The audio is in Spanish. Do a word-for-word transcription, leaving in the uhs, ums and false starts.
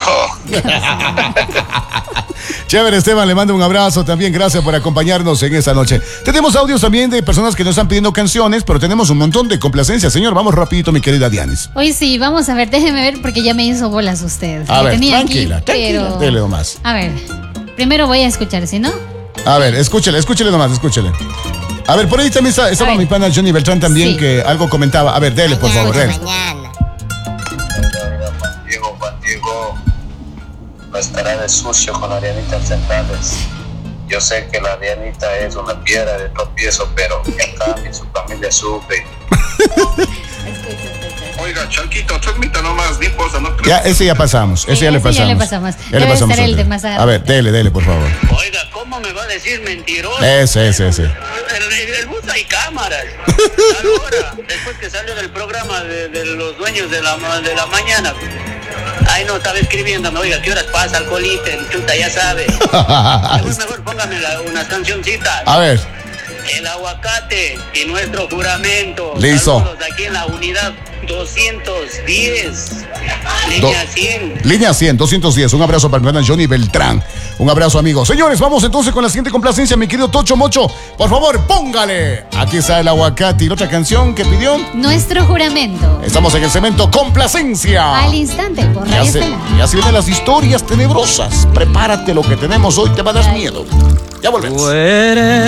viejo. Chévere, Esteban, le mando un abrazo también. Gracias por acompañarnos en esta noche. Tenemos audios también de personas que nos están pidiendo canciones, pero tenemos un montón de complacencias. Señor, vamos rapidito, mi querida Dianis. Hoy sí, vamos a ver, déjeme ver porque ya me hizo bolas usted. A Le ver, tenía tranquila, aquí, tranquila, pero... dele nomás. A ver, primero voy a escuchar, ¿sí no? A ver, escúchele, escúchele nomás, escúchele. A ver, por ahí también está, estaba mi pana Johnny Beltrán también, Sí. que algo comentaba. A ver, dele, por favor, dele. Mañana. Juan Diego, Juan Diego, no estará de sucio con Arianita Centrales. Yo sé que la Arianita es una piedra de tropiezo, pero en cambio su familia sufre. Oiga, Chanquito, transmita nomás, ni cosa, no creo. Ya, ese ya pasamos, ese Sí, ya le ese pasamos. ya le pasamos. Ya le Debe pasamos ser el otro. de más A ver, dele, dele, por favor. Oiga, ¿cómo me va a decir mentiroso? Ese, ese, ese. El, el, el bus hay cámaras. Ahora, después que salió del programa de, de los dueños de la, de la mañana. Ay, no, estaba escribiéndome, oiga, ¿qué horas pasa el colite? Chuta, ya sabe. Mejor, mejor póngame la, unas cancioncitas. A ver. El aguacate y nuestro juramento. Listo. Saludos aquí en la unidad doscientos diez. Línea Do- cien. Línea cien, doscientos diez. Un abrazo para mi hermana Johnny Beltrán. Un abrazo, amigos. Señores, vamos entonces con la siguiente complacencia, mi querido Tocho Mocho. Por favor, póngale. Aquí está el aguacate y la otra canción que pidió. Nuestro juramento. Estamos en el cemento Complacencia. Al instante, por Ya Radio se, Estelar. ya se vienen las historias tenebrosas. Prepárate, lo que tenemos hoy te va a dar miedo. Ya volvemos.